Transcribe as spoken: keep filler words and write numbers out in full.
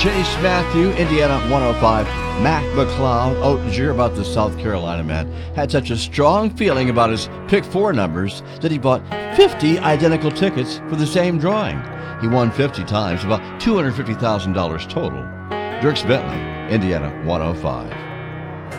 Chase Matthew, Indiana one oh five. Mac McCloud. Oh, did you hear about the South Carolina man? Had such a strong feeling about his pick four numbers that he bought fifty identical tickets for the same drawing. He won fifty times, about two hundred fifty thousand dollars total. Dirks Bentley, Indiana one oh five.